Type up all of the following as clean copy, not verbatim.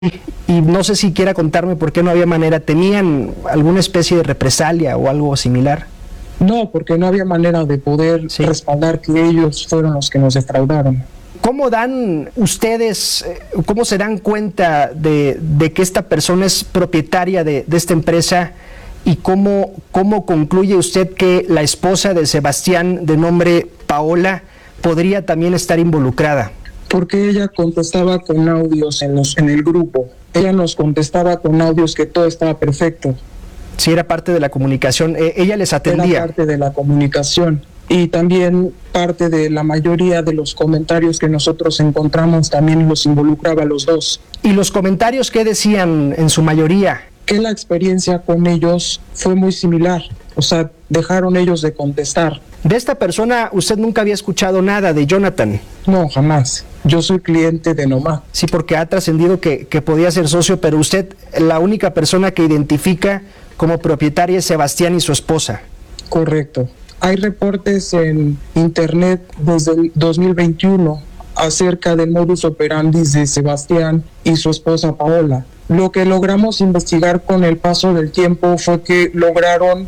Y no sé si quiera contarme por qué no había manera. ¿Tenían alguna especie de represalia o algo similar? No, porque no había manera de poder respaldar que ellos fueron los que nos defraudaron. ¿Cómo dan ustedes, cómo se dan cuenta de que esta persona es propietaria de esta empresa y cómo concluye usted que la esposa de Sebastián, de nombre Paola, podría también estar involucrada? Porque ella contestaba con audios en el grupo. Ella nos contestaba con audios que todo estaba perfecto. Sí, era parte de la comunicación. Ella les atendía. Era parte de la comunicación. Y también parte de la mayoría de los comentarios que nosotros encontramos también los involucraba a los dos. ¿Y los comentarios qué decían en su mayoría? Que la experiencia con ellos fue muy similar. O sea, dejaron ellos de contestar. De esta persona, ¿usted nunca había escuchado nada de Jonathan? No, jamás. Yo soy cliente de Nomad. Sí, porque ha trascendido que podía ser socio, pero usted, la única persona que identifica como propietaria es Sebastián y su esposa. Correcto. Hay reportes en internet desde el 2021 acerca del modus operandi de Sebastián y su esposa Paola. Lo que logramos investigar con el paso del tiempo fue que lograron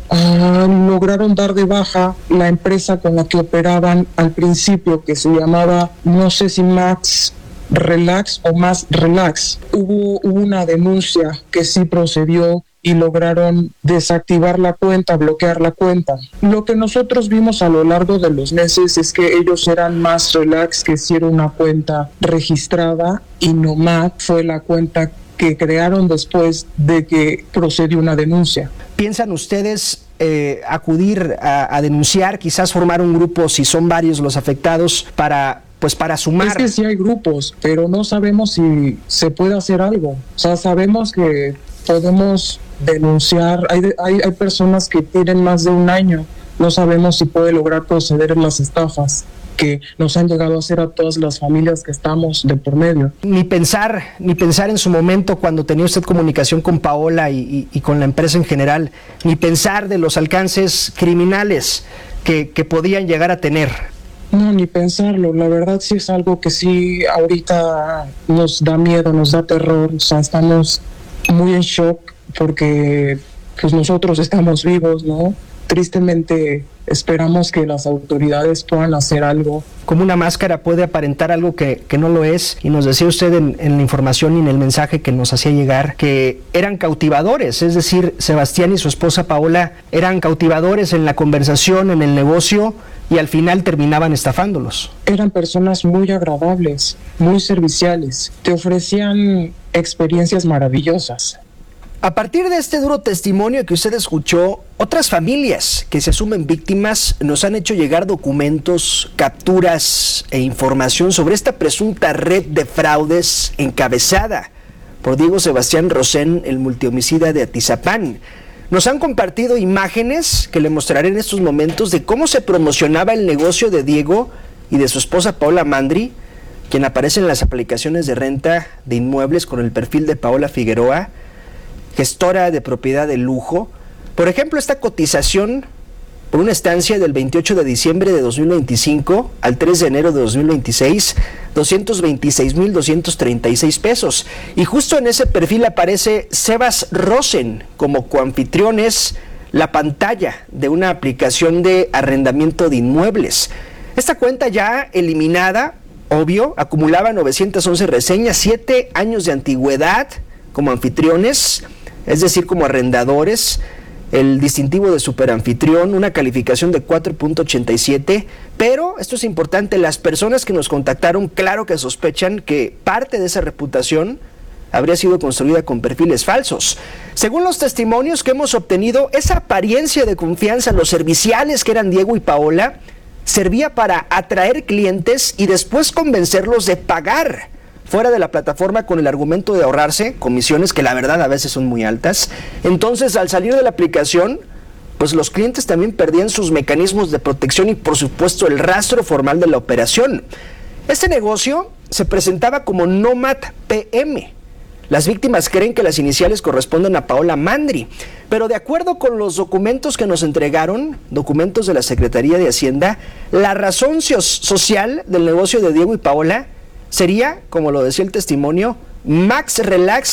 dar de baja la empresa con la que operaban al principio, que se llamaba, no sé si Max Relax o Más Relax. Hubo una denuncia que sí procedió y lograron desactivar la cuenta, bloquear la cuenta. Lo que nosotros vimos a lo largo de los meses es que ellos eran Más Relax, que sí era una cuenta registrada, y Nomad fue la cuenta que crearon después de que procedió una denuncia. ¿Piensan ustedes acudir a denunciar, quizás formar un grupo, si son varios los afectados, para sumar? Es que sí hay grupos, pero no sabemos si se puede hacer algo. O sea, sabemos que podemos denunciar. Hay personas que tienen más de un año. No sabemos si puede lograr proceder en las estafas que nos han llegado a hacer a todas las familias que estamos de por medio. Ni pensar en su momento, cuando tenía usted comunicación con Paola y con la empresa en general, ni pensar de los alcances criminales que podían llegar a tener. No, ni pensarlo. La verdad sí es algo que sí ahorita nos da miedo, nos da terror. O sea, estamos muy en shock porque pues nosotros estamos vivos, ¿no? Tristemente esperamos que las autoridades puedan hacer algo. Como una máscara puede aparentar algo que no lo es, y nos decía usted en la información y en el mensaje que nos hacía llegar que eran cautivadores, es decir, Sebastián y su esposa Paola eran cautivadores en la conversación, en el negocio, y al final terminaban estafándolos. Eran personas muy agradables, muy serviciales, te ofrecían experiencias maravillosas. A partir de este duro testimonio que usted escuchó, otras familias que se asumen víctimas nos han hecho llegar documentos, capturas e información sobre esta presunta red de fraudes encabezada por Diego Sebastián Rosén, el multihomicida de Atizapán. Nos han compartido imágenes que le mostraré en estos momentos de cómo se promocionaba el negocio de Diego y de su esposa Paola Mandri, quien aparece en las aplicaciones de renta de inmuebles con el perfil de Paola Figueroa, gestora de propiedad de lujo. Por ejemplo, esta cotización por una estancia del 28 de diciembre de 2025 al 3 de enero de 2026, 226,236 pesos. Y justo en ese perfil aparece Sebas Rosen como coanfitriones, la pantalla de una aplicación de arrendamiento de inmuebles. Esta cuenta ya eliminada, obvio, acumulaba 911 reseñas, 7 años de antigüedad como anfitriones, es decir, como arrendadores, el distintivo de superanfitrión, una calificación de 4.87, pero esto es importante, las personas que nos contactaron, claro que sospechan que parte de esa reputación habría sido construida con perfiles falsos. Según los testimonios que hemos obtenido, esa apariencia de confianza, los serviciales que eran Diego y Paola, servía para atraer clientes y después convencerlos de pagar fuera de la plataforma con el argumento de ahorrarse comisiones que la verdad a veces son muy altas. Entonces, al salir de la aplicación, pues los clientes también perdían sus mecanismos de protección y por supuesto el rastro formal de la operación. Este negocio se presentaba como Nomad PM. Las víctimas creen que las iniciales corresponden a Paola Mandri, pero de acuerdo con los documentos que nos entregaron, documentos de la Secretaría de Hacienda, la razón social del negocio de Diego y Paola sería, como lo decía el testimonio, Max Relax